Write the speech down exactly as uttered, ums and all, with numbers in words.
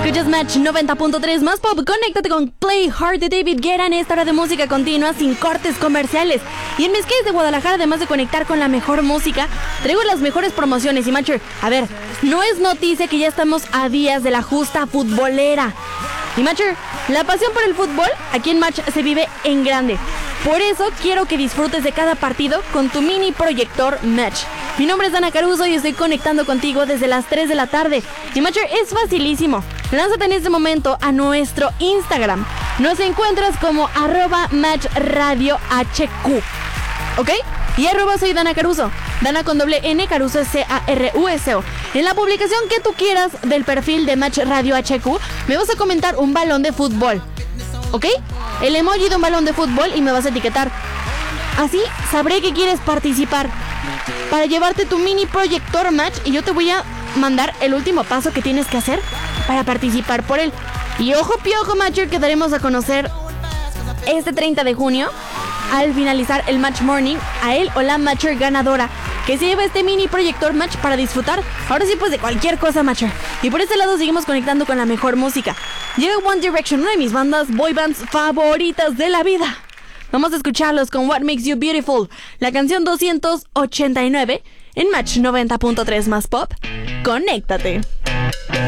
Escuchas Match noventa punto tres más pop. Conéctate con Play Hard de David Guetta en esta hora de música continua sin cortes comerciales. Y en mis case de Guadalajara, además de conectar con la mejor música, traigo las mejores promociones. Y Matcher, a ver, no es noticia que ya estamos a días de la justa futbolera. Y Matcher, la pasión por el fútbol aquí en Match se vive en grande. Por eso quiero que disfrutes de cada partido con tu mini proyector Match. Mi nombre es Dana Caruso y estoy conectando contigo desde las tres de la tarde. Y Matcher, es facilísimo. Lánzate en este momento a nuestro Instagram. Nos encuentras como arroba Match Radio H Q. ¿Ok? Y arroba soy Dana Caruso. Dana con doble N, Caruso C A R U S O. En la publicación que tú quieras del perfil de Match Radio H Q, me vas a comentar un balón de fútbol. ¿Ok? El emoji de un balón de fútbol y me vas a etiquetar. Así sabré que quieres participar para llevarte tu mini proyector Match y yo te voy a mandar el último paso que tienes que hacer para participar por él. Y ojo piojo Matcher, que daremos a conocer este treinta de junio al finalizar el Match Morning a él o la Matcher ganadora que se lleva este mini proyector Match para disfrutar ahora sí pues de cualquier cosa Matcher. Y por este lado seguimos conectando con la mejor música. Llega One Direction, una de mis bandas boy bands favoritas de la vida. Vamos a escucharlos con What Makes You Beautiful, la canción doscientos ochenta y nueve en Match noventa punto tres más pop. Conéctate.